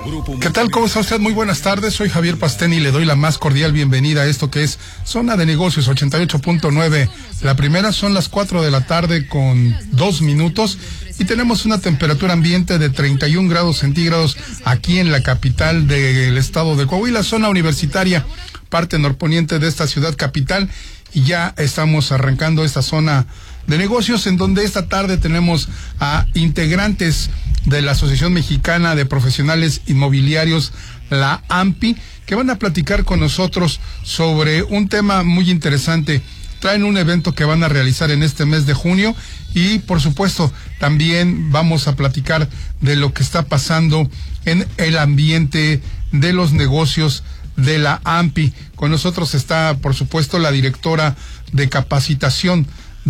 ¿Qué tal? ¿Cómo está usted? Muy buenas tardes. Soy Javier Pastén y le doy la más cordial bienvenida a esto que es Zona de Negocios 88.9. La primera son las 4 de la tarde con 2 minutos y tenemos una temperatura ambiente de 31 grados centígrados aquí en la capital del estado de Coahuila, zona universitaria, parte norponiente de esta ciudad capital, y ya estamos arrancando esta zona de negocios en donde esta tarde tenemos a integrantes de la Asociación Mexicana de Profesionales Inmobiliarios, la AMPI, que van a platicar con nosotros sobre un tema muy interesante. Traen un evento que van a realizar en este mes de junio y, por supuesto, también vamos a platicar de lo que está pasando en el ambiente de los negocios de la AMPI. Con nosotros está, por supuesto, la directora de capacitación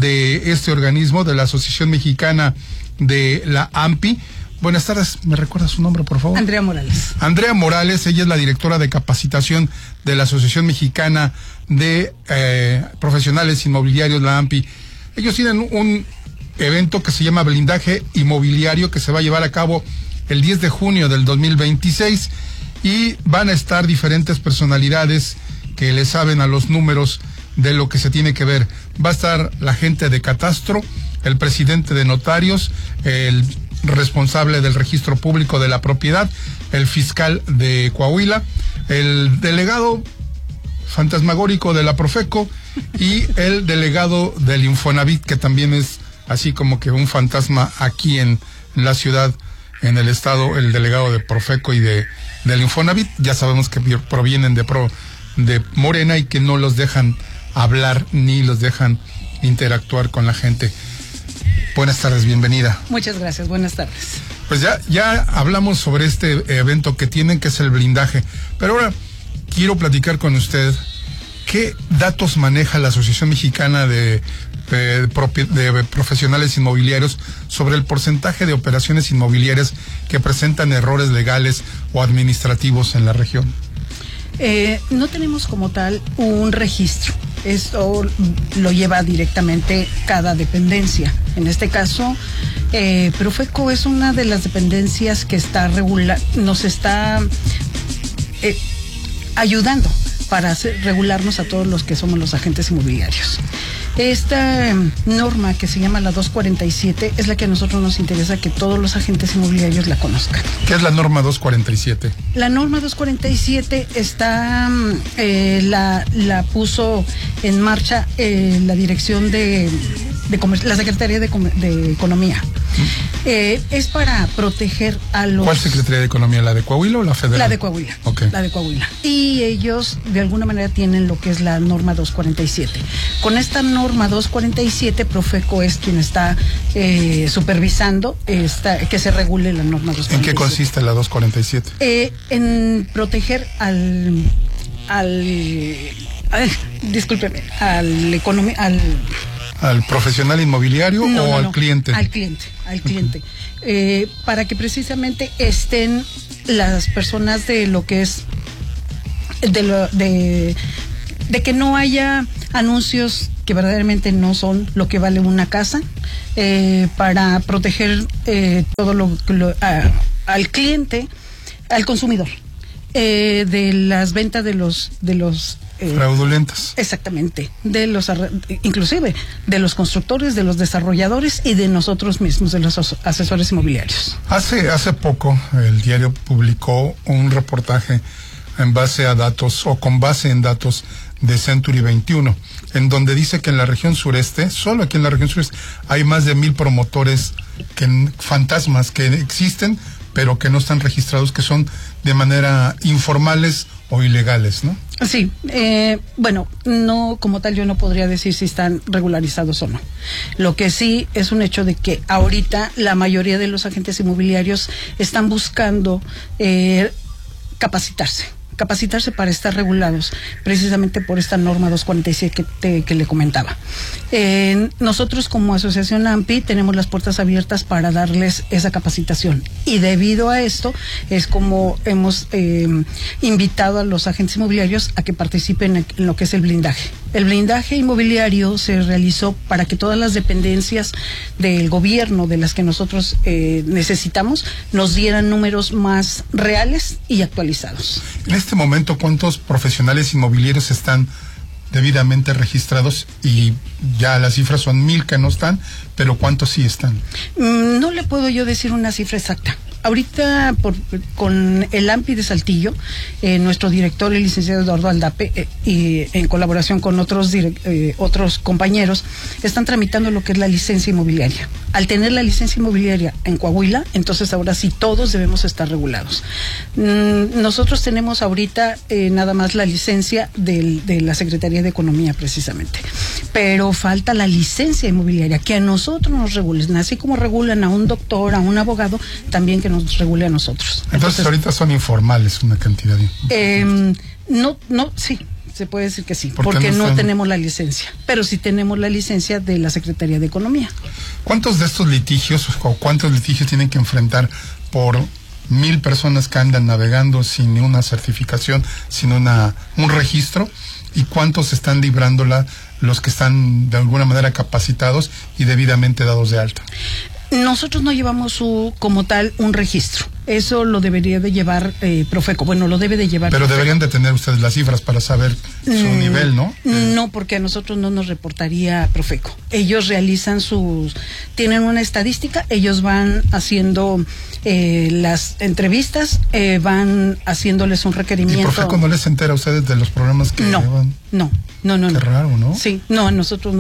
de este organismo, de la Asociación Mexicana de la AMPI. Buenas tardes, ¿me recuerda su nombre, por favor? Andrea Morales. Andrea Morales, ella es la directora de capacitación de la Asociación Mexicana de Profesionales Inmobiliarios, la AMPI. Ellos tienen un evento que se llama Blindaje Inmobiliario, que se va a llevar a cabo el 10 de junio del 2026, y van a estar diferentes personalidades que le saben a los números de lo que se tiene que ver. Va a estar la gente de Catastro, el presidente de Notarios, el responsable del registro público de la propiedad, el fiscal de Coahuila, el delegado fantasmagórico de la Profeco y el delegado del Infonavit, que también es así como que un fantasma aquí en la ciudad, en el estado, el delegado de Profeco y del Infonavit. Ya sabemos que provienen de Morena y que no los dejan hablar ni los dejan interactuar con la gente. Buenas tardes, bienvenida. Muchas gracias, buenas tardes. Pues ya hablamos sobre este evento que tienen, que es el blindaje, pero ahora quiero platicar con usted qué datos maneja la Asociación Mexicana de Profesionales Inmobiliarios sobre el porcentaje de operaciones inmobiliarias que presentan errores legales o administrativos en la región. No tenemos como tal un registro. Esto lo lleva directamente cada dependencia. En este caso, Profeco es una de las dependencias que nos está ayudando para regularnos a todos los que somos los agentes inmobiliarios. Esta norma, que se llama la 247, es la que a nosotros nos interesa que todos los agentes inmobiliarios la conozcan. ¿Qué es la norma 247? La norma 247 está, la puso en marcha la Dirección de la Secretaría de Economía. Es para proteger a los... ¿Cuál Secretaría de Economía? ¿La de Coahuila o la federal? La de Coahuila. Okay. La de Coahuila. Y ellos, de alguna manera, tienen lo que es la norma 247. Con esta norma 247, Profeco es quien está supervisando que se regule la norma 247. ¿En qué consiste la 247? En proteger ¿Al profesional inmobiliario al cliente? Al cliente. Para que precisamente estén las personas de lo que es de que no haya anuncios que verdaderamente no son lo que vale una casa, para proteger todo al cliente, al consumidor, de las ventas de los fraudulentas. Exactamente, inclusive de los constructores, de los desarrolladores y de nosotros mismos, de los asesores inmobiliarios. Hace poco el diario publicó un reportaje en base a datos o con base en datos de Century 21, en donde dice que en la región sureste, solo aquí en la región sureste, hay más de 1,000 promotores fantasmas que existen, pero que no están registrados, que son de manera informales o ilegales, ¿no? Sí, bueno, no, como tal yo no podría decir si están regularizados o no. Lo que sí es un hecho de que ahorita la mayoría de los agentes inmobiliarios están buscando capacitarse para estar regulados, precisamente por esta norma 247 que le comentaba. Nosotros como Asociación AMPI tenemos las puertas abiertas para darles esa capacitación, y debido a esto es como hemos invitado a los agentes inmobiliarios a que participen en lo que es el blindaje. El blindaje inmobiliario se realizó para que todas las dependencias del gobierno de las que nosotros necesitamos nos dieran números más reales y actualizados. En este momento, ¿cuántos profesionales inmobiliarios están debidamente registrados? Y ya las cifras son 1,000 que no están, pero ¿cuántos sí están? No le puedo yo decir una cifra exacta. Ahorita, con el AMPI de Saltillo, nuestro director, el licenciado Eduardo Aldape, y en colaboración con otros compañeros, están tramitando lo que es la licencia inmobiliaria. Al tener la licencia inmobiliaria en Coahuila, entonces ahora sí todos debemos estar regulados. Nosotros tenemos ahorita nada más la licencia de la Secretaría de Economía, precisamente. Pero falta la licencia inmobiliaria, que a nosotros nos regulen, así como regulan a un doctor, a un abogado, también que nos regule a nosotros. Entonces ahorita son informales una cantidad de... Sí, se puede decir que sí, porque no tenemos la licencia, pero sí tenemos la licencia de la Secretaría de Economía. ¿Cuántos de estos litigios o cuántos litigios tienen que enfrentar por 1,000 personas que andan navegando sin una certificación, sin un registro? ¿Y cuántos están librándola los que están de alguna manera capacitados y debidamente dados de alta? Nosotros no llevamos como tal un registro. Eso lo debería de llevar Profeco. Bueno, lo debe de llevar Pero Profeco. Deberían de tener ustedes las cifras para saber su nivel, ¿no? No, porque a nosotros no nos reportaría Profeco. Ellos realizan tienen una estadística, ellos van haciendo las entrevistas, van haciéndoles un requerimiento. ¿Y Profeco no les entera a ustedes de los programas que llevan? No. Qué raro, ¿no? Sí, no, a nosotros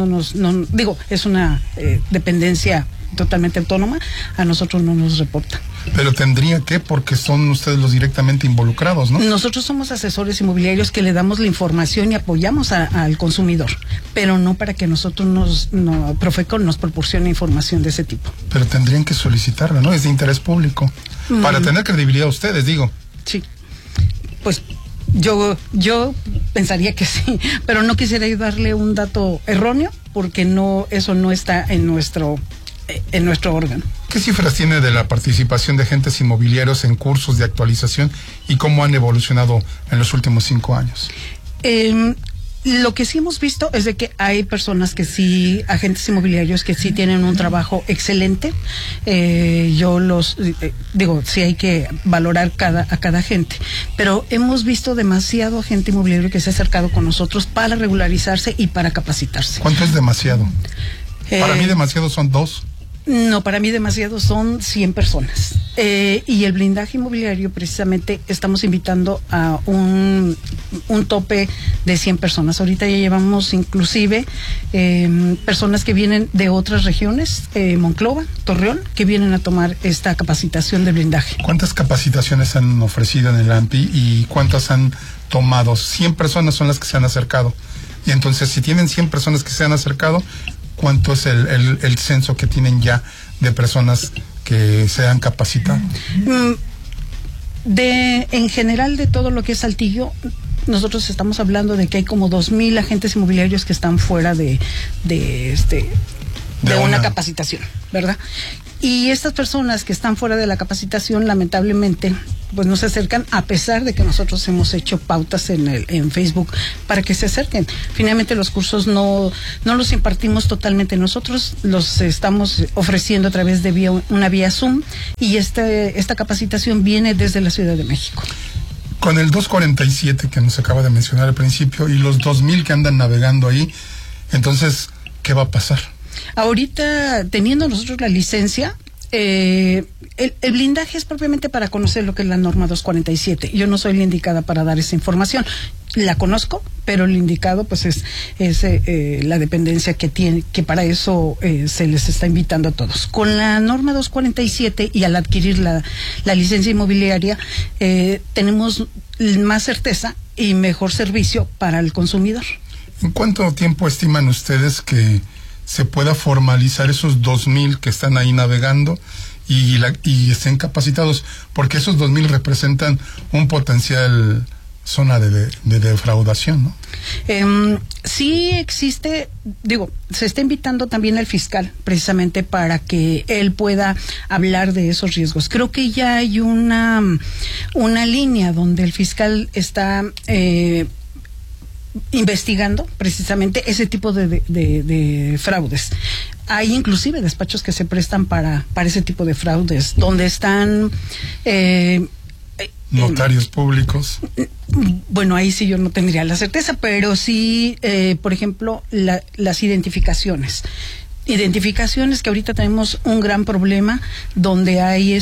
es una dependencia totalmente autónoma, a nosotros no nos reportan. Pero tendría que, porque son ustedes los directamente involucrados, ¿no? Nosotros somos asesores inmobiliarios que le damos la información y apoyamos al consumidor, pero no para que nosotros Profeco nos proporcione información de ese tipo. Pero tendrían que solicitarla, ¿no? Es de interés público. Para tener credibilidad ustedes, digo. Sí. Pues yo pensaría que sí, pero no quisiera darle un dato erróneo, porque eso no está en nuestro órgano. ¿Qué cifras tiene de la participación de agentes inmobiliarios en cursos de actualización y cómo han evolucionado en los últimos 5 años? Lo que sí hemos visto es de que hay personas que sí, agentes inmobiliarios que sí tienen un trabajo excelente. Yo sí hay que valorar a cada agente, pero hemos visto demasiado agente inmobiliario que se ha acercado con nosotros para regularizarse y para capacitarse. ¿Cuánto es demasiado? Para mí demasiado son 2. No, para mí demasiado son 100 personas. Y el blindaje inmobiliario, precisamente, estamos invitando a un tope de 100 personas. Ahorita ya llevamos inclusive personas que vienen de otras regiones, Monclova, Torreón, que vienen a tomar esta capacitación de blindaje. ¿Cuántas capacitaciones han ofrecido en el AMPI y cuántas han tomado? 100 personas son las que se han acercado. Y entonces, si tienen 100 personas que se han acercado, ¿cuánto es el censo que tienen ya de personas que se han capacitado? En general, de todo lo que es Saltillo, nosotros estamos hablando de que hay como 2,000 agentes inmobiliarios que están fuera de una capacitación, ¿verdad? Y estas personas que están fuera de la capacitación, lamentablemente, pues no se acercan, a pesar de que nosotros hemos hecho pautas en Facebook para que se acerquen. Finalmente los cursos no los impartimos totalmente nosotros, los estamos ofreciendo a través de una vía Zoom, y esta capacitación viene desde la Ciudad de México. Con el 247 que nos acaba de mencionar al principio y los 2,000 que andan navegando ahí, entonces, ¿qué va a pasar? Ahorita, teniendo nosotros la licencia, el blindaje es propiamente para conocer lo que es la norma 247. Yo no soy la indicada para dar esa información. La conozco, pero el indicado pues es la dependencia que tiene, que para eso se les está invitando a todos. Con la norma 247 y al adquirir la licencia inmobiliaria, tenemos más certeza y mejor servicio para el consumidor. ¿En cuánto tiempo estiman ustedes que se pueda formalizar esos 2,000 que están ahí navegando y estén capacitados? Porque esos 2,000 representan un potencial zona de defraudación, ¿no? Sí existe, se está invitando también al fiscal, precisamente para que él pueda hablar de esos riesgos. Creo que ya hay una línea donde el fiscal está investigando precisamente ese tipo de fraudes. Hay inclusive despachos que se prestan para ese tipo de fraudes, donde están notarios públicos. Bueno, ahí sí yo no tendría la certeza, pero sí, por ejemplo, las identificaciones que ahorita tenemos un gran problema, donde hay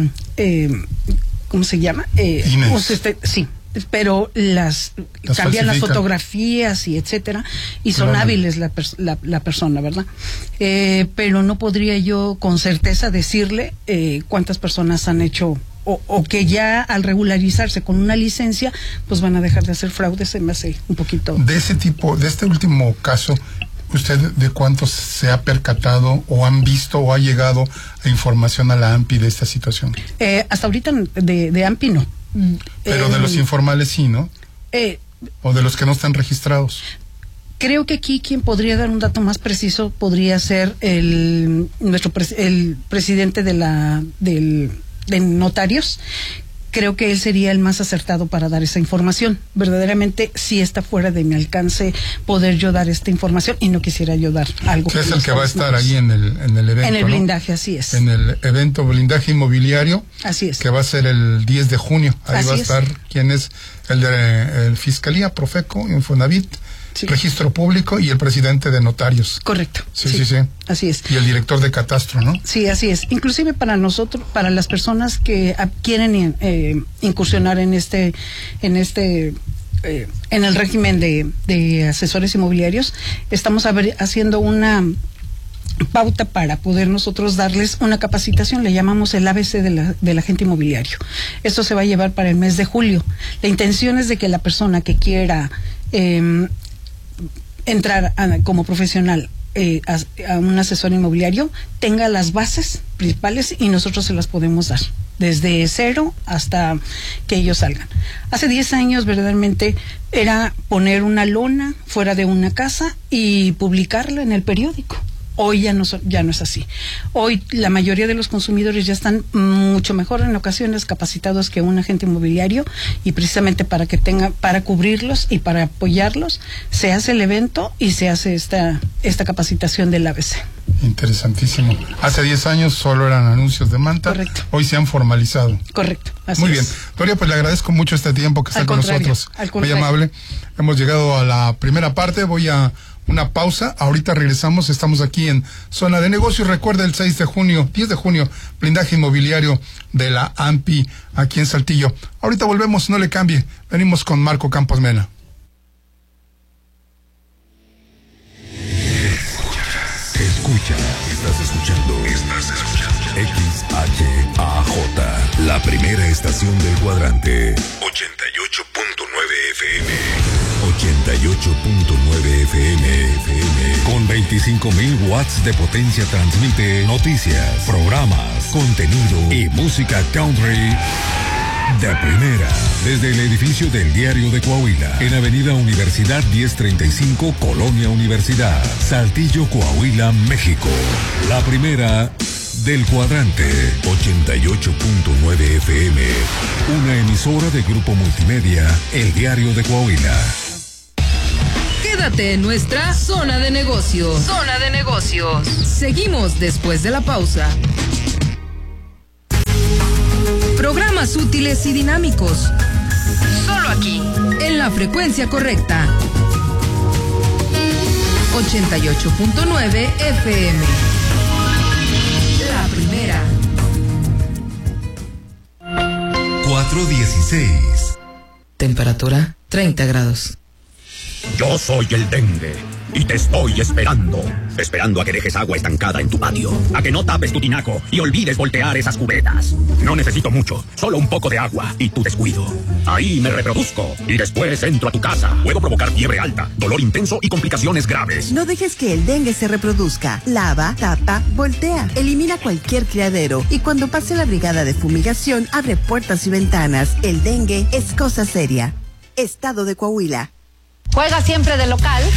¿cómo se llama? Sí, pero las cambian las fotografías y etcétera, y son hábiles la persona, ¿verdad? Pero no podría yo con certeza decirle cuántas personas han hecho o que ya al regularizarse con una licencia pues van a dejar de hacer fraudes. Se me hace un poquito de ese tipo. De este último caso, ¿usted de cuántos se ha percatado o han visto o ha llegado a información a la AMPI de esta situación? Hasta ahorita de AMPI no. Pero de los informales sí, ¿no? O de los que no están registrados. Creo que aquí quien podría dar un dato más preciso podría ser el presidente de notarios. Creo que él sería el más acertado para dar esa información. Verdaderamente sí está fuera de mi alcance poder yo dar esta información, y no quisiera yo dar algo. Es el que va a estar ahí en el evento, en el blindaje, ¿no? Así es. En el evento Blindaje Inmobiliario. Así es. Que va a ser el 10 de junio. Ahí así va a estar quien es el de Fiscalía, Profeco, Infonavit, sí, Registro Público y el presidente de notarios. Correcto. Sí. Así es. Y el director de Catastro, ¿no? Sí, así es. Inclusive para nosotros, para las personas que quieren incursionar en el régimen de asesores inmobiliarios, estamos haciendo una pauta para poder nosotros darles una capacitación. Le llamamos el ABC del agente inmobiliario. Esto se va a llevar para el mes de julio. La intención es de que la persona que quiera entrar como profesional a un asesor inmobiliario tenga las bases principales, y nosotros se las podemos dar desde cero hasta que ellos salgan. Hace 10 años verdaderamente era poner una lona fuera de una casa y publicarla en el periódico. Hoy ya no es así. Hoy la mayoría de los consumidores ya están mucho mejor, en ocasiones capacitados, que un agente inmobiliario, y precisamente para cubrirlos y para apoyarlos se hace el evento y se hace esta capacitación del ABC. Interesantísimo. Hace 10 años solo eran anuncios de manta. Correcto. Hoy se han formalizado. Correcto. Así Muy es. bien. Doria, pues le agradezco mucho este tiempo que está con nosotros. Muy amable. Hemos llegado a la primera parte. Voy a una pausa. Ahorita regresamos. Estamos aquí en Zona de Negocios. Recuerda, el 10 de junio, blindaje inmobiliario de la AMPI aquí en Saltillo. Ahorita volvemos, no le cambie. Venimos con Marco Campos Mena. Estás escuchando XHAJ, la primera estación del cuadrante. 88.9 FM. 88.9 FM. Con 25.000 watts de potencia transmite noticias, programas, contenido y música country de primera. Desde el edificio del Diario de Coahuila, en Avenida Universidad 1035, Colonia Universidad, Saltillo, Coahuila, México. La primera del cuadrante. 88.9 FM. Una emisora de Grupo Multimedia, El Diario de Coahuila. Quédate en nuestra Zona de Negocios. Zona de Negocios. Seguimos después de la pausa. Programas útiles y dinámicos. Solo aquí, en la frecuencia correcta. 88.9 FM. La primera. 4:16. Temperatura 30 grados. Yo soy el dengue y te estoy esperando a que dejes agua estancada en tu patio, a que no tapes tu tinaco y olvides voltear esas cubetas. No necesito mucho, solo un poco de agua y tu descuido. Ahí me reproduzco y después entro a tu casa. Puedo provocar fiebre alta, dolor intenso y complicaciones graves. No dejes que el dengue se reproduzca. Lava, tapa, voltea. Elimina cualquier criadero y cuando pase la brigada de fumigación, abre puertas y ventanas. El dengue es cosa seria. Estado de Coahuila. Juega siempre de local